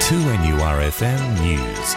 2NURFM News.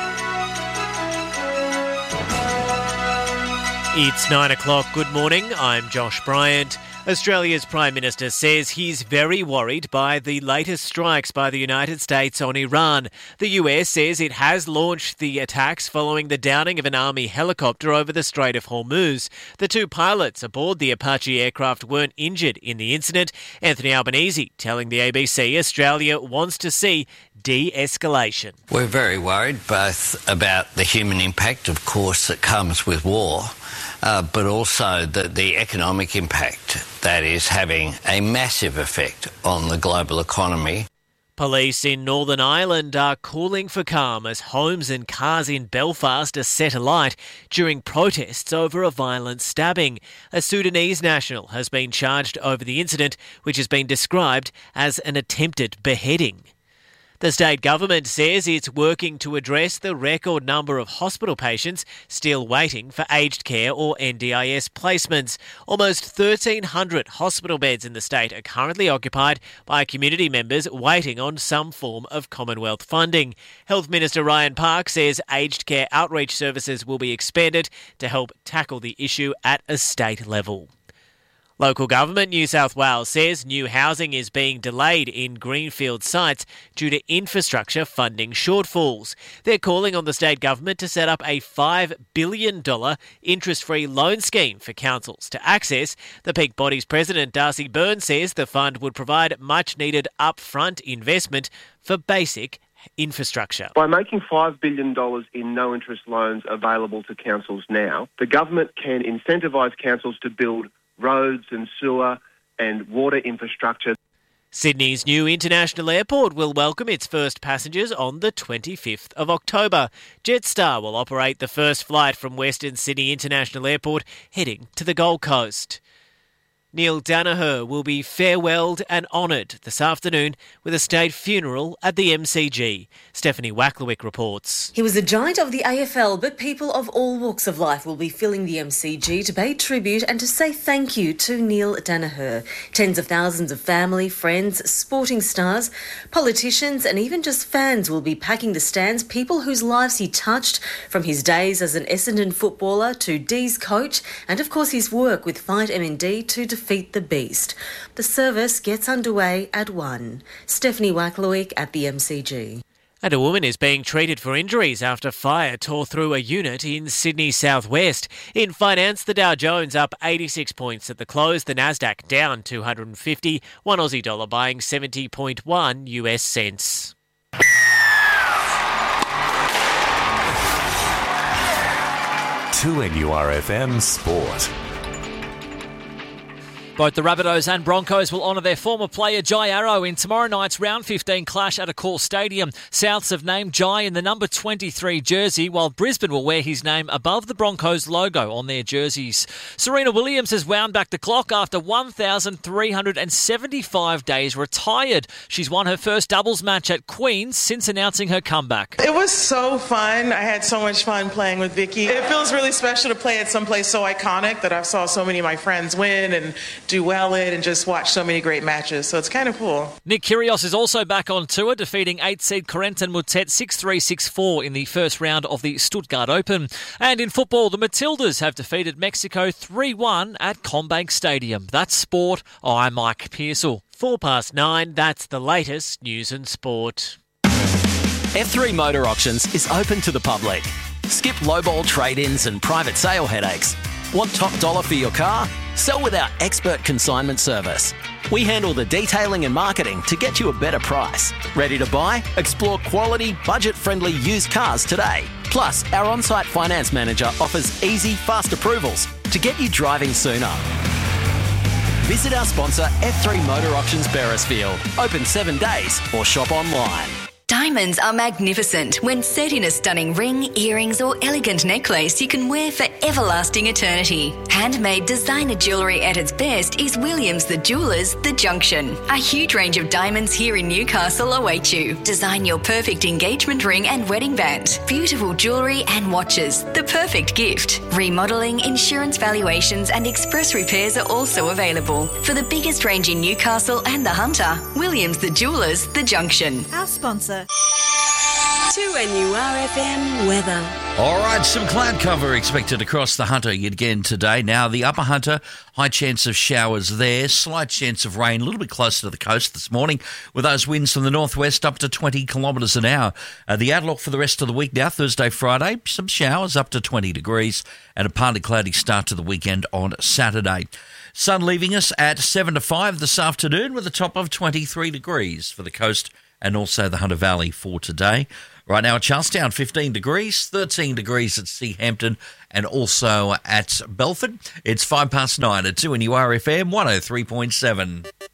It's 9 o'clock. Good morning. I'm Josh Bryant. Australia's Prime Minister says he's very worried by the latest strikes by the United States on Iran. The US says it has launched the attacks following the downing of an army helicopter over the Strait of Hormuz. The two pilots aboard the Apache aircraft weren't injured in the incident. Anthony Albanese telling the ABC Australia wants to see de-escalation. We're very worried both about the human impact, of course, that comes with war, but also the economic impact that is having a massive effect on the global economy. Police in Northern Ireland are calling for calm as homes and cars in Belfast are set alight during protests over a violent stabbing. A Sudanese national has been charged over the incident, which has been described as an attempted beheading. The state government says it's working to address the record number of hospital patients still waiting for aged care or NDIS placements. Almost 1,300 hospital beds in the state are currently occupied by community members waiting on some form of Commonwealth funding. Health Minister Ryan Park says aged care outreach services will be expanded to help tackle the issue at a state level. Local government New South Wales says new housing is being delayed in greenfield sites due to infrastructure funding shortfalls. They're calling on the state government to set up a $5 billion interest-free loan scheme for councils to access. The Peak Body's president Darcy Byrne says the fund would provide much-needed upfront investment for basic infrastructure. By making $5 billion in no-interest loans available to councils now, the government can incentivise councils to build roads and sewer and water infrastructure. Sydney's new international airport will welcome its first passengers on the 25th of October. Jetstar will operate the first flight from Western Sydney International Airport heading to the Gold Coast. Neil Danaher will be farewelled and honoured this afternoon with a state funeral at the MCG. Stephanie Wacklewick reports. He was a giant of the AFL, but people of all walks of life will be filling the MCG to pay tribute and to say thank you to Neil Danaher. Tens of thousands of family, friends, sporting stars, politicians and even just fans will be packing the stands, people whose lives he touched, from his days as an Essendon footballer to D's coach and of course his work with Fight MND to defeat the beast. The service gets underway at 1. Stephanie Wacklewick at the MCG. And a woman is being treated for injuries after fire tore through a unit in Sydney southwest. In finance, the Dow Jones up 86 points at the close, the Nasdaq down 250, one Aussie dollar buying 70.1 US cents. To NURFM Sport. Both the Rabbitohs and Broncos will honour their former player Jai Arrow in tomorrow night's round 15 clash at Accor Stadium. Souths have named Jai in the number 23 jersey, while Brisbane will wear his name above the Broncos logo on their jerseys. Serena Williams has wound back the clock after 1,375 days retired. She's won her first doubles match at Queen's since announcing her comeback. It was so fun. I had so much fun playing with Vicky. It feels really special to play at some place so iconic that I saw so many of my friends win and do well in and just watch so many great matches. So it's kind of cool. Nick Kyrgios is also back on tour, defeating 8-seed Corentin Moutet 6-3, 6-4 in the first round of the Stuttgart Open. And in football, the Matildas have defeated Mexico 3-1 at CommBank Stadium. That's sport. I'm Mike Pearsall. 9:04, that's the latest news and sport. F3 Motor Auctions is open to the public. Skip lowball trade-ins and private sale headaches. Want top dollar for your car? Sell with our expert consignment service. We handle the detailing and marketing to get you a better price. Ready to buy? Explore quality, budget-friendly used cars today. Plus, our on-site finance manager offers easy, fast approvals to get you driving sooner. Visit our sponsor, F3 Motor Auctions Beresfield. Open 7 days or shop online. Diamonds are magnificent when set in a stunning ring, earrings or elegant necklace you can wear for everlasting eternity. Handmade designer jewellery at its best is Williams the Jewellers The Junction. A huge range of diamonds here in Newcastle await you. Design your perfect engagement ring and wedding band. Beautiful jewellery and watches. The perfect gift. Remodelling, insurance valuations and express repairs are also available. For the biggest range in Newcastle and the Hunter, Williams the Jewellers The Junction. Our sponsor. 2NURFM weather. All right, some cloud cover expected across the Hunter again today. Now, the upper Hunter, high chance of showers there, slight chance of rain a little bit closer to the coast this morning with those winds from the northwest up to 20 kilometres an hour. The outlook for the rest of the week now, Thursday, Friday, some showers up to 20 degrees and a partly cloudy start to the weekend on Saturday. Sun leaving us at 7 to 5 this afternoon with a top of 23 degrees for the coast and also the Hunter Valley for today. Right now at Charlestown, 15 degrees, 13 degrees at Seahampton and also at Belford. It's 9:05 at 2NURFM 103.7.